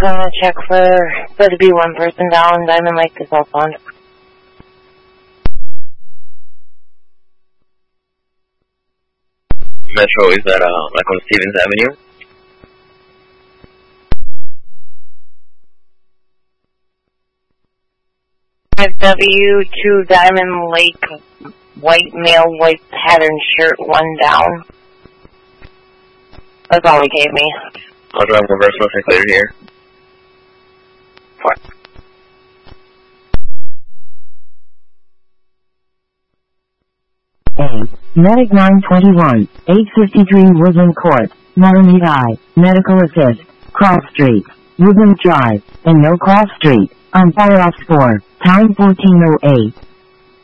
gonna check for there to be one person down Diamond Lake to South Pond. Metro, is that like on Stevens Avenue? W2 Diamond Lake, white male, white pattern shirt, one down. That's all he gave me. I'll drive reverse once I clear here. 4. Medic 921, 853 Woodland Court, Malamute I, Medical Assist, Cross Street, Woodland Drive, and No Cross Street, on Fire Ops 4, time 1408.